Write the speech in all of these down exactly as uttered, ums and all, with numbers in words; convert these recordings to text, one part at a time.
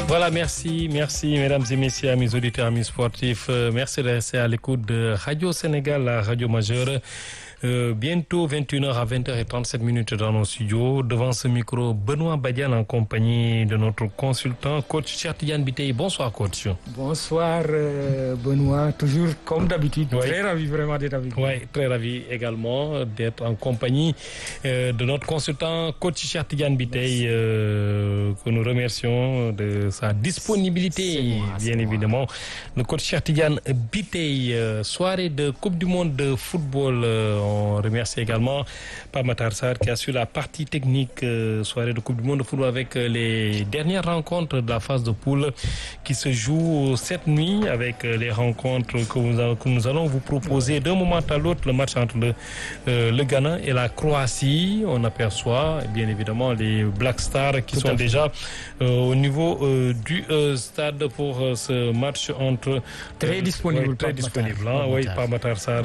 Voilà, merci, merci mesdames et messieurs, amis auditeurs, amis sportifs. Euh, merci de rester à l'écoute de Radio Sénégal, la radio majeure. Euh, bientôt vingt et une heures à vingt heures trente-sept minutes dans nos studios. Devant ce micro, Benoît Badiane en compagnie de notre consultant, coach Cheikh Tidiane Bitèye. Bonsoir coach. Bonsoir euh, Benoît, toujours comme d'habitude. Oui. Très ravi vraiment d'être avec vous. Oui, très ravi également d'être en compagnie euh, de notre consultant, coach Cheikh Tidiane Bitèye, euh, que nous remercions de sa disponibilité, moi, bien évidemment. Moi. Le coach Cheikh Tidiane Bitèye, euh, soirée de Coupe du Monde de football. Euh, On remercie également Pape Matar Sarr qui a su la partie technique, euh, soirée de Coupe du Monde de football avec euh, les dernières rencontres de la phase de poule qui se jouent cette nuit avec euh, les rencontres que, vous, que nous allons vous proposer d'un moment à l'autre, le match entre le, euh, le Ghana et la Croatie. On aperçoit bien évidemment les Black Stars qui Tout sont déjà euh, au niveau euh, du euh, stade pour euh, ce match entre... Très euh, disponible. Ouais, très disponible. Hein, oui, Pape Matar Sarr,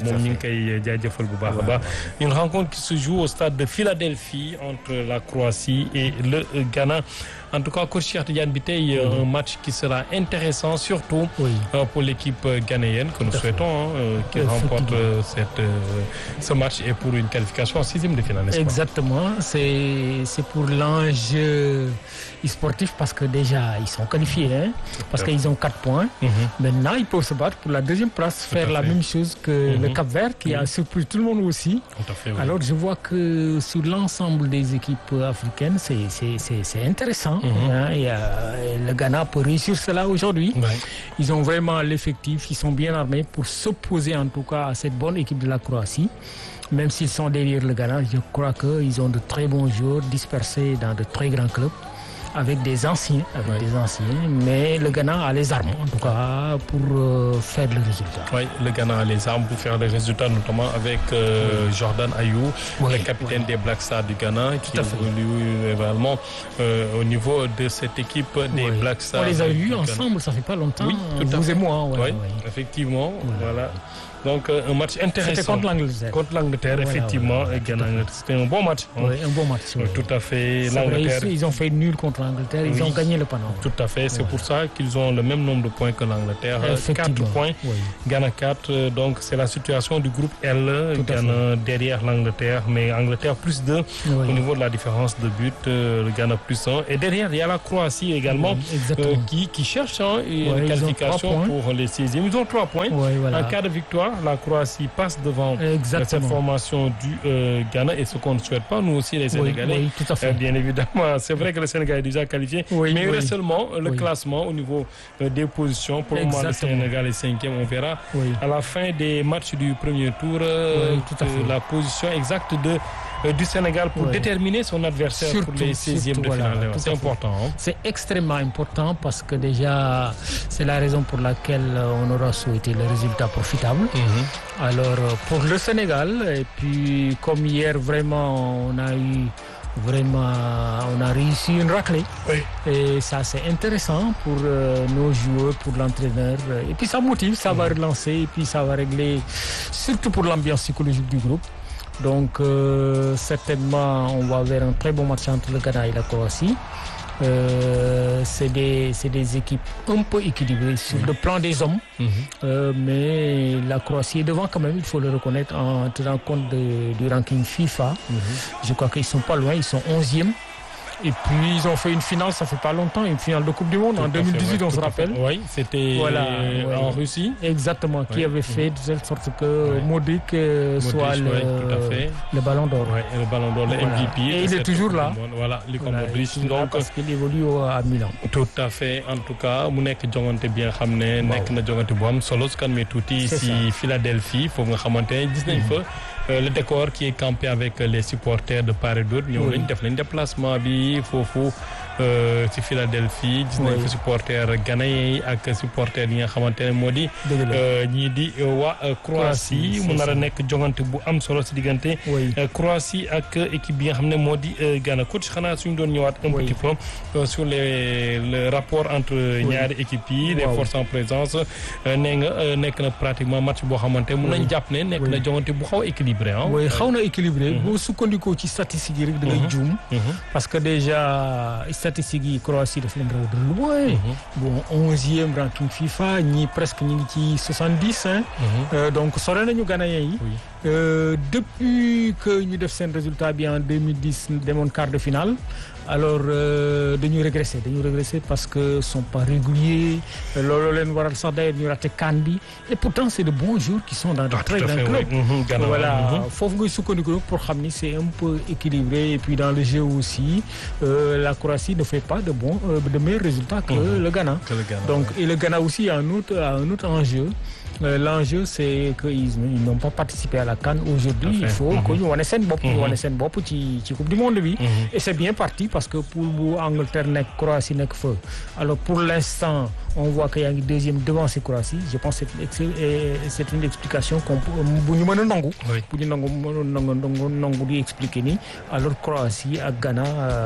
une rencontre qui se joue au stade de Philadelphie entre la Croatie et le Ghana. En tout cas, coach Cheikh Tidiane Bitèye, oui. un match qui sera intéressant, surtout oui. euh, pour l'équipe ghanéenne que nous souhaitons, hein, euh, qui remporte euh, cette, euh, ce match et pour une qualification en sixième de finale. Exactement, c'est, c'est pour l'enjeu sportif parce que déjà ils sont qualifiés, hein, parce qu'ils ont quatre points. Mm-hmm. Maintenant, ils peuvent se battre pour la deuxième place, tout faire la même chose que mm-hmm. le Cap-Vert qui mm-hmm. a surpris tout le monde aussi. Tout à fait, oui. Alors, je vois que sur l'ensemble des équipes africaines, c'est, c'est, c'est, c'est intéressant. Mmh. Hein, et, euh, et le Ghana peut réussir cela aujourd'hui. Ouais. Ils ont vraiment l'effectif, ils sont bien armés pour s'opposer en tout cas à cette bonne équipe de la Croatie. Même s'ils sont derrière le Ghana, je crois qu'ils ont de très bons joueurs dispersés dans de très grands clubs. Avec des anciens, avec ouais. des anciens, mais le Ghana a les armes en tout cas pour euh, faire le résultat. Oui, le Ghana a les armes pour faire le résultat, notamment avec euh, oui. Jordan Ayew, oui. le capitaine oui. des Black Stars du Ghana, tout qui évolue également euh, au niveau de cette équipe des oui. Black Stars. On les a vus ensemble, ça fait pas longtemps. Oui, tout vous à et moi. Ouais, oui, oui. Effectivement, oui. voilà. Donc euh, un match intéressant. C'était contre l'Angleterre. Contre l'Angleterre, voilà, effectivement. Voilà, Ghana, c'était un bon match. Oui, un bon match. Oui. Tout à fait. C'est L'Angleterre. Vrai, ils ont fait nul contre l'Angleterre, ils oui. ont gagné le panneau. Tout à fait. C'est voilà. pour ça qu'ils ont le même nombre de points que l'Angleterre. quatre points. Oui. Ghana quatre. Donc c'est la situation du groupe L. Tout Ghana derrière l'Angleterre, mais Angleterre plus deux oui. au niveau de la différence de but. Euh, le Ghana plus un. Et derrière, il y a la Croatie également oui, euh, qui, qui cherche hein, une oui, qualification pour les seizièmes. Ils ont trois points. Oui, voilà. En cas de victoire, la Croatie passe devant Exactement. cette formation du euh, Ghana et ce qu'on ne souhaite pas, nous aussi les Sénégalais. Oui, oui, tout à fait. Euh, bien évidemment, c'est vrai que le Sénégal est déjà qualifié, oui, mais il oui. reste seulement le oui. classement au niveau euh, des positions. Pour le moment, le Sénégal est cinquième, on verra oui. à la fin des matchs du premier tour euh, oui, tout à fait. la position exacte de Euh, du Sénégal pour oui. déterminer son adversaire surtout, pour les seizièmes de finale. Voilà, c'est important. Hein? C'est extrêmement important parce que déjà, c'est la raison pour laquelle on aura souhaité le résultat profitable. Mm-hmm. Alors, pour le Sénégal, et puis comme hier, vraiment, on a eu vraiment, on a réussi une raclée. Oui. Et ça, c'est intéressant pour euh, nos joueurs, pour l'entraîneur. Et puis ça motive, ça mmh. va relancer, et puis ça va régler, surtout pour l'ambiance psychologique du groupe. Donc, euh, certainement, on va vers un très bon match entre le Ghana et la Croatie. Euh, c'est des, c'est des équipes un peu équilibrées sur mmh. le plan des hommes. Mmh. Euh, mais la Croatie est devant quand même, il faut le reconnaître, en tenant compte de, du ranking FIFA. Mmh. Je crois qu'ils ne sont pas loin, ils sont onzième. Et puis ils ont fait une finale, ça fait pas longtemps, une finale de Coupe du Monde tout en deux mille dix-huit, fait, ouais, on se rappelle. Oui, c'était voilà, ouais. en Russie. Exactement, qui ouais. avait fait de telle sorte que ouais. Modric euh, Modric, soit le, ouais, tout à fait. le ballon d'or. Ouais, le ballon d'or, voilà. le M V P. Et il est toujours là. Voilà, Luka voilà, Modric. Donc, parce qu'il évolue à Milan. Tout à fait. En tout cas, mu nekk jongante bien xam ne nekk na jongante bu am solo su kan mais tuuti si Philadelphie foofu nga xamante ne gis nañ fa le décor qui est campé avec les supporters de part et d'autre ñëw nañ def nañ déplacement bi foofu ci Philadelphie gis nañ fa supporter ghanéens yi ak supporter yi nga xamante ne moo di ñii di waa Croatie mu nar a nekk jongante bu am solo si diggante Croatie ak équipe bi nga xam ne moo di Ghana. Coach xanaa suñu doon ñëwaat un petit peu sur les le rapport entre ñaari équipes yi les forces en présence nee nga nekk na pratiquement match boo xamante mun nañ jàpp ne nekk na jongante bu xaw a équilibré ah oui xaw na équilibré boo sukkandikoo ci statistiques yi rek da ngay juum parce que déjà statistiques yi Croatie daf leen raw de loin. bon onzième ranking FIFA ñi presque ñu ngi ci soixante-dix hein. Euh, donc sore nañu Ghanéens yi. Oui. Euh, depuis que ñu def seen résultat bi en deux mille dix demoon quart de finale alors euh, dañuy régresser dañuy régresser parce que sont pas réguliers loolu leen waral sax d'ailleurs ñu raté CAN bi et pourtant c'est de bons joueurs qui sont dans de Ah, très tout à grands fait, clubs. oui. Mhm, Ghana, voilà mhm. foofu ngay sukkandiku pour xam ni c'est un peu équilibré et puis dans le jeu aussi euh, la Croatie ne fait pas de bons euh, de meilleurs résultats que Mhm. le Ghana. Que le Ghana, donc ouais. et le Ghana aussi a un autre a un autre enjeu. Euh, l'enjeu c'est que ils, ils n'ont pas participé à la CAN aujourd'hui. Tout à fait. Il faut Mhm. que ñu wane seen bopp. ñu Mhm. wane seen bopp ci ci coupe du monde bi. Mhm. Et c'est bien parti parce que pour bu Angleterre nekk Croatie nekk fa alors pour l'instant on voit que yaa ngi deuxième devant ci Croatie je pense que c'est c'est une explication qu'on peut bu ñu mën a nangu. Oui. bu ñu nangu mën a nangu nangu di expliquer ni alors Croatie ak Ghana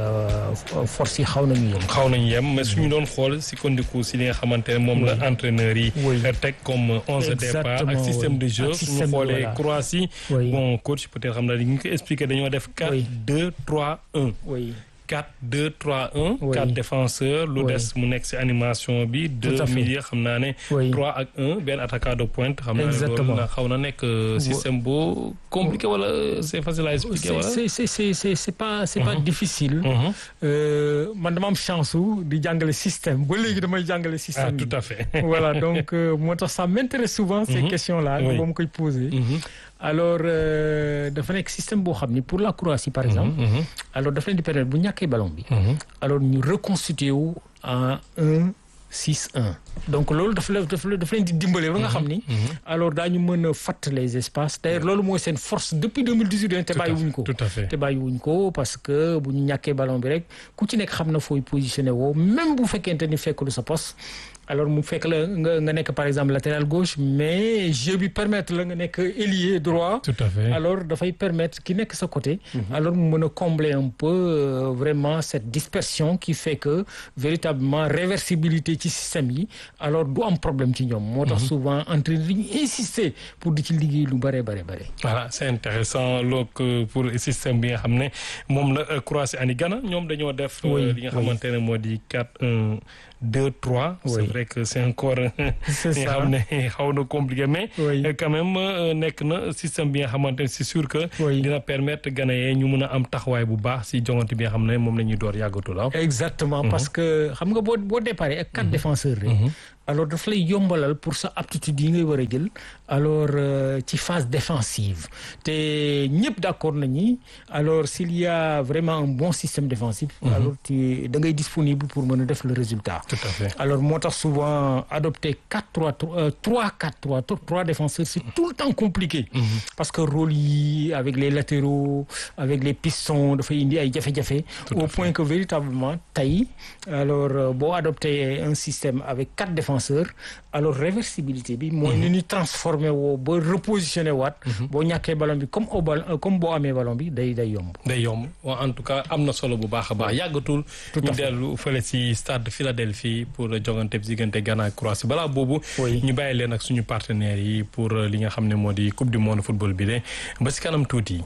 euh, force yi xaw nañu yem. xaw nañu yem mais suñu doon xool si kondiku si li nga xamante ne moom la entraîneur yi Oui. teg comme onze de départ ak Exactement, système oui. de jeu Ak suñu système, xoolee voilà. Croatie Oui. bon coach peut-être xam naa li ñu ko expliqué dañoo def quatre Oui. deux trois un oui. quatre deux trois un Oui. quatre défenseurs lu Oui. des mu nekk si animation bi deux à fait. milieux xam naa ne Oui. trois ak un benn attaquant de pointe xam naa ne Exactement. loolu na xaw na nekk euh, système bu compliqué wala c'est facile à expliquer c'est wala c'est c'est c'est c'est c'est pas c'est pas difficile. Mhm. Euh, man dama am chance su di jàngale système ba léegi damay jàngale Ah, système tout bi. à fait. Voilà donc euh, moo tax ça m'intéresse souvent ces Mhm. questions-là Oui. ba ma koy poser. Mhm. alors euh, dafa nekk système boo xam ni pour la Croatie par exemple. Mhm. alors daf leen di permettre bu ñàkkee ballon bi. Mhm. alors ñu reconstituer wu en un six un. donc loolu dafa la dafa dafa leen di dimbale ba nga xam ni. alors daañu mën a fatt les espaces d'ailleurs loolu mooy seen force depuis deux mille dix-huit te Tout à bàyyiwuñ ko. fait, tout à fait. te bàyyiwuñ ko parce que bu ñu ñàkkee ballon bi rek ku ci nekk xam na fooy positionné woo même bu fekkente ni fekkul sa poste. alors mu fekk la nga nga nekk par exemple latéral gauche mais jeu bi permettre la nga nekk ailier droit. Tout à fait. alors dafay permettre ki nekk sa côté. alors mu mën a combler un peu euh, vraiment cette dispersion qui fait que véritablement réversibilité ci système yi alors du am problème ci ñoom. moo tax souvent entraîneur yi ñu insister pour di ci liggéey lu bare bare bare. voilà c'est intéressant loolu pour système bi nga xam ne moom la Croatie ani Ghana ñoom dañoo def. Oui, li nga oui. xamante ne moo di quatre un deux trois. Oui. c'est vrai que c'est encore. C'est li nga ça. xam ne xaw na compliqué mais. Oui. euh, quand même euh, nekk na système bi nga xamante ne c'est sûr que. Oui. dina permettre Ghanéens ñu mun a am taxawaay bu baax si joŋante bi nga xam ne moom la ñuy door yàggatul ah. exactement parce que xam nga boo boo déparé ak quatre défenseurs rek. alors daf lay yombalal pour sa aptitude yi ngay war a jël alors euh, ci phase défensive te ñëpp d'accord nañu alors s'il y a vraiment un bon système défensif. alors tu da ngay disponible pour mën a def le résultat. Tout à fait. alors moo tax souvent adopter quatre trois trois quatre trois trois défenseurs c'est tout le temps compliqué. parce que rôle yi avec les latéraux avec les pistons dafay indi ay jafe-jafe. au point que véritablement tey alors euh, boo adopter un système avec quatre défenseurs alors réversibilité bi mooy ni ñuy transformer woo ba repositionner waat. boo ñàkkee ballon bi comme au ballon comme boo amee ballon bi day day yomb. day yomb waaw en tout cas am na solo bu baax a baax yàggatul. Tout à ñu fait. dellu fële ci stade de Philadelphie pour jogante bi diggante Ghana ak Croatie balaa boobu. Oui. ñu bàyyi leen ak suñu partenaires yi pour li nga xam ne moo di coupe du monde football bi de ba ci kanam tuuti.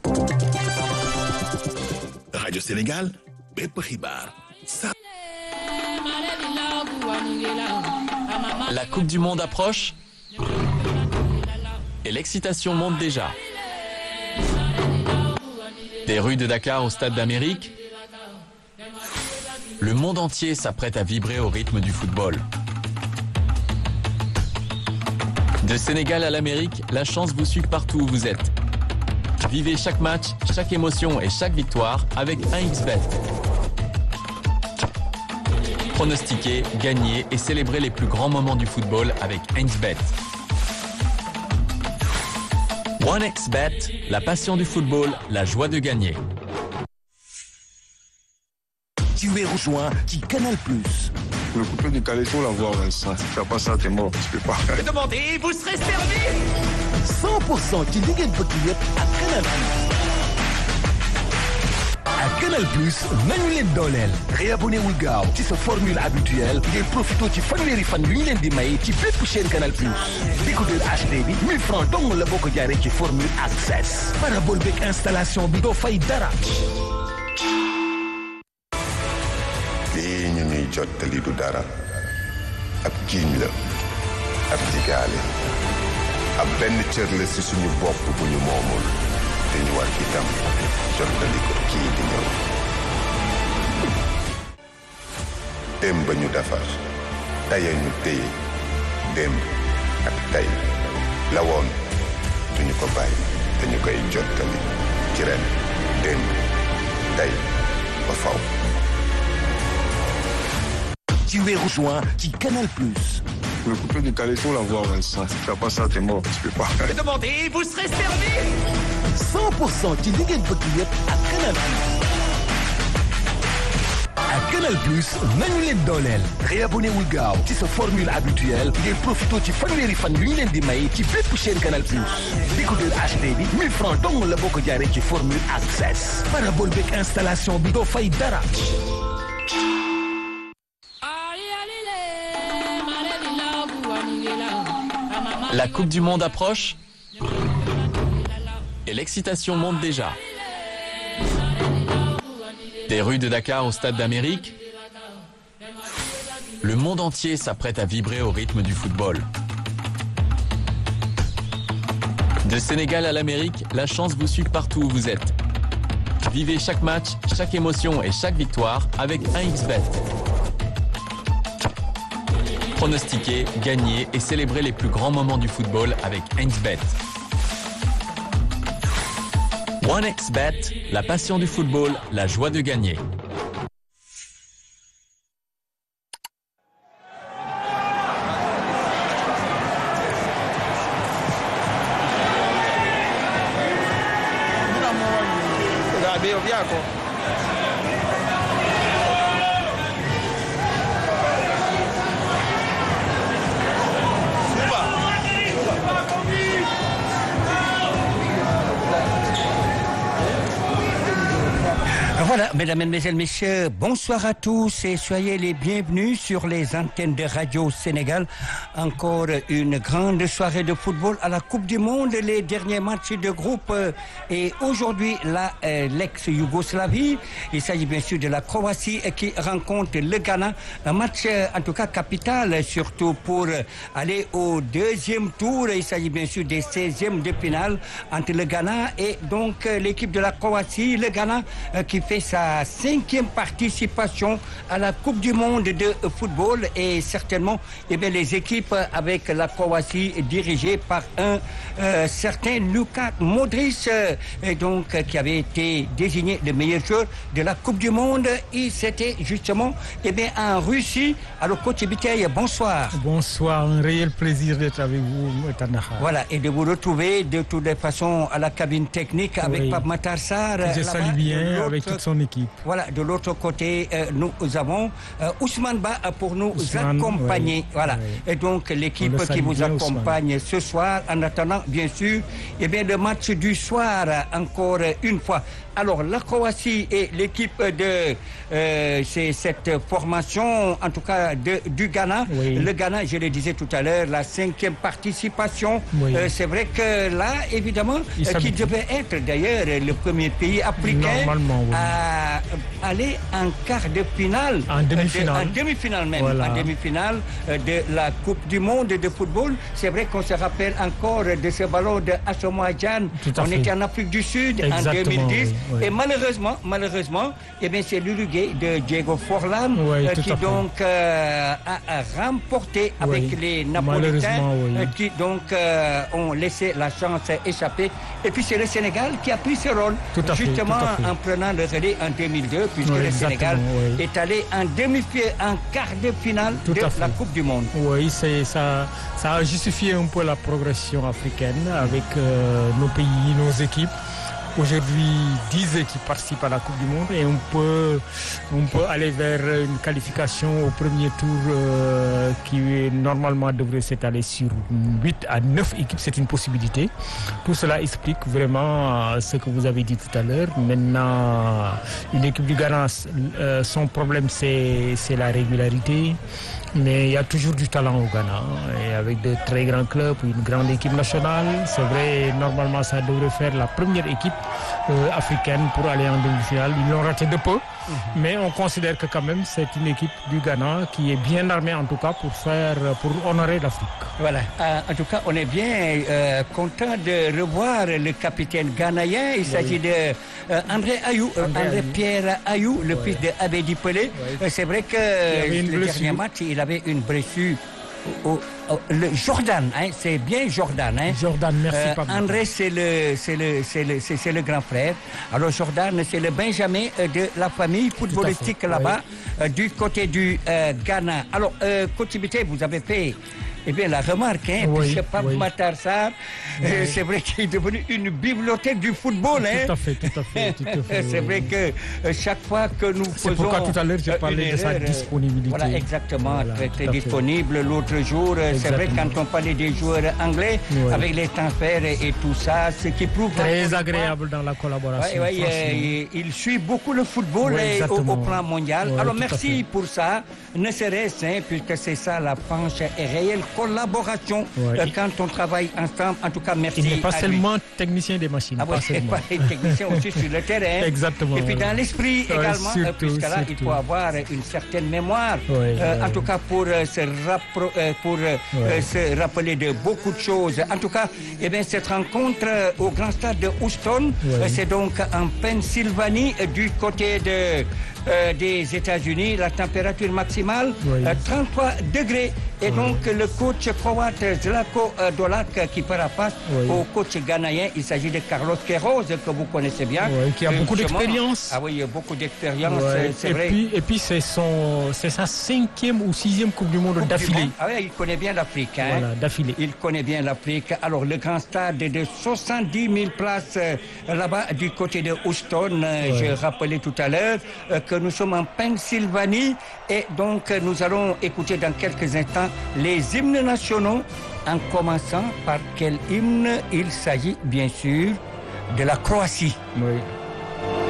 Radio Sénégal bépp xibaar. La Coupe du Monde approche et l'excitation monte déjà. Des rues de Dakar au Stade d'Amérique, le monde entier s'apprête à vibrer au rythme du football. De Sénégal à l'Amérique, la chance vous suit partout où vous êtes. Vivez chaque match, chaque émotion et chaque victoire avec un X Bet. Pronostiquer, gagner et célébrer les plus grands moments du football avec un X Bet. one X Bet, la passion du football, la joie de gagner. Tu es rejoint qui Canal Plus. Le coupé du Calais, il faut l'avoir, Vincent. Si tu n'as pas ça, t'es mort. Tu peux pas. Demandez, vous serez servi. cent pour cent ci li ngeen bëgg yëpp ak Canal Plus. ak Canal Plus nañu leen dooleel. réabonné wul gaaw ci sa formule habituelle ngay profité ci fanweeri fan yu ñu leen di may ci bépp chaîne Canal Plus. décodeur H D bi mille francs dong la boo ko jaaree ci formule access. parabole beeg installation bi doo fay dara. ñuy jottali du dara ab jiiñ la ab digaale ab benn cër la ci suñu bopp bu ñu moomul te ñu war itam jottali ko kii di ñëw démb ba ñu defar taya ñu téye démb ak tey la woon duñu ko bàyyi te ñu koy jottali ci ren démb tey ba faw ci weeru juin ci Canal Plus. Le coupé du Calais, il faut l'avoir, Vincent. Si tu fais pas ça, t'es mort. Tu peux pas. Demandez, vous serez servi. cent pour cent ci li ngeen bëgg yëpp ak Canal Plus. ak Canal Plus nañu leen dooleel. réabonné wul gaaw ci sa formule habituelle ngir profito ci fanweeri fan yu ñu leen di may ci bépp chaîne Canal Plus. décodeur H D bi mille francs dong la boo ko jaaree ci formule access. parabole beeg installation bi doo fay dara. La Coupe du Monde approche et l'excitation monte déjà. Des rues de Dakar au Stade d'Amérique, le monde entier s'apprête à vibrer au rythme du football. De Sénégal à l'Amérique, la chance vous suit partout où vous êtes. Vivez chaque match, chaque émotion et chaque victoire avec un X Bet. Pronostiquer, gagner et célébrer les plus grands moments du football avec un X Bet. one X Bet, la passion du football, la joie de gagner. Voilà, mesdames, mesdemoiselles, messieurs, bonsoir à tous et soyez les bienvenus sur les antennes de Radio Sénégal. Encore une grande soirée de football à la Coupe du Monde, les derniers matchs de groupe. Et aujourd'hui, la, euh, l'ex-Yougoslavie, il s'agit bien sûr de la Croatie qui rencontre le Ghana. Un match en tout cas capital, surtout pour aller au deuxième tour. Il s'agit bien sûr des seizièmes de finale entre le Ghana et donc l'équipe de la Croatie. Le Ghana euh, qui fait sa cinquième participation à la Coupe du Monde de football et certainement eh bien, les équipes avec la Croatie dirigée par un euh, certain Luka Modric euh, et donc euh, qui avait été désigné le meilleur joueur de la Coupe du Monde et c'était justement eh bien, en Russie. Alors coach Biteye, bonsoir. Bonsoir, un réel plaisir d'être avec vous, Tanaka. Voilà, et de vous retrouver de toutes les façons à la cabine technique avec oui. Pape Matar Sarr. Je salue bien avec toute son équipe. Voilà, de l'autre côté, euh, nous avons euh, Ousmane Ba pour nous Ousmane, accompagner. Oui, voilà, oui. et donc l'équipe qui vous bien, accompagne Ousmane. Ce soir, en attendant, bien sûr, eh bien, le match du soir, encore une fois. Alors, la Croatie et l'équipe de euh, c'est cette formation, en tout cas de, du Ghana. Oui. Le Ghana, je le disais tout à l'heure, la cinquième participation. Oui. Euh, c'est vrai que là, évidemment, euh, qui devait être d'ailleurs le premier pays africain oui. à aller en quart de finale. En demi-finale. Euh, en demi-finale même. Voilà. En demi-finale euh, de la Coupe du Monde de football. C'est vrai qu'on se rappelle encore de ce ballon de Asamoah Gyan. On fait. était en Afrique du Sud Exactement, en deux mille dix. Oui. Oui. Et malheureusement, malheureusement, eh bien, c'est l'Uruguay de Diego Forlan oui, euh, qui donc euh, a, a remporté avec oui. les Napolitains oui. euh, qui donc euh, ont laissé la chance échapper. Et puis c'est le Sénégal qui a pris ce rôle tout à justement fait, tout à fait. en prenant le relais en deux mille deux puisque oui, le Sénégal oui. est allé en demi-finale, en quart de finale tout de la Coupe du Monde. Oui, c'est ça, ça a justifié un peu la progression africaine avec euh, nos pays, nos équipes. Aujourd'hui, dix équipes participent à la Coupe du Monde et on peut, on peut aller vers une qualification au premier tour euh, qui normalement devrait s'étaler sur huit à neuf équipes. C'est une possibilité. Tout cela explique vraiment euh, ce que vous avez dit tout à l'heure. Maintenant, une équipe du Ghana, euh, son problème c'est, c'est la régularité. Mais il y a toujours du talent au Ghana et avec de très grands clubs, une grande équipe nationale. C'est vrai, normalement, ça devrait faire la première équipe euh, africaine pour aller en demi-finale. Ils l'ont raté de peu. Mais on considère que quand même c'est une équipe du Ghana qui est bien armée en tout cas pour faire, pour honorer l'Afrique. Voilà. Euh, en tout cas, on est bien euh, content de revoir le capitaine ghanéen. Il oui. s'agit de euh, André Ayou, André, André Ayou. Pierre Ayou, le oui. fils de Abedi Pelé. Oui. C'est vrai que le blessure. dernier match, il avait une blessure. Au, au, le Jordan, hein, c'est bien Jordan. Hein. Jordan, merci. Euh, André, c'est le, c'est le, c'est le, c'est, c'est le grand frère. Alors Jordan, c'est le Benjamin de la famille footballistique là-bas, oui. euh, du côté du euh, Ghana. Alors, euh, Coach Bité, vous avez fait. Eh bien, la remarque, hein, oui, puisque Pape oui. Matar Sarr, oui. euh, c'est vrai qu'il est devenu une bibliothèque du football. Hein. Tout à fait, tout à fait. Tout à fait c'est oui. vrai que euh, chaque fois que nous c'est faisons... C'est pourquoi tout à l'heure, j'ai parlé erreur, de sa disponibilité. Voilà, exactement, voilà, très, très disponible. L'autre jour, exactement. C'est vrai, quand on parlait des joueurs anglais, oui. avec les temps faire et, et tout ça, ce qui prouve... Très agréable dans la collaboration. Oui, oui, euh, il suit beaucoup le football oui, au, au plan mondial. Oui, Alors, merci pour ça. Ne serait-ce, hein, puisque c'est ça, la franche et réelle collaboration. Ouais. Euh, quand on travaille ensemble, en tout cas, merci. Il n'est pas à seulement lui. technicien des machines. Ah pas ouais, seulement. Pas technicien aussi sur le terrain. Exactement. Et puis voilà. dans l'esprit ouais, également, surtout, puisque là, surtout. il faut avoir une certaine mémoire. Ouais, euh, ouais. En tout cas, pour, euh, se, rappro- euh, pour euh, ouais. se rappeler de beaucoup de choses. En tout cas, eh bien, cette rencontre euh, au grand stade de Houston, ouais. euh, c'est donc en Pennsylvanie, euh, du côté de... Euh, des États-Unis, la température maximale, oui. euh, trente-trois degrés. Et oui. donc, le coach croate Zlatko euh, Dolac euh, qui fera face oui. au coach ghanéen. Il s'agit de Carlos Queiroz, que vous connaissez bien. Oui, qui a euh, beaucoup d'expérience. Ah oui, il y a beaucoup d'expérience, oui. c'est et vrai. Puis, et puis, c'est, son, c'est sa cinquième ou sixième Coupe du Monde coupe d'affilée. Du monde. Ah oui, il connaît bien l'Afrique. Hein. Voilà, d'affilée. Il connaît bien l'Afrique. Alors, le grand stade de soixante-dix mille places euh, là-bas du côté de Houston. Euh, oui. Je rappelais tout à l'heure euh, que nous sommes en Pennsylvanie et donc nous allons écouter dans quelques instants les hymnes nationaux en commençant par quel hymne il s'agit bien sûr de la Croatie. Oui.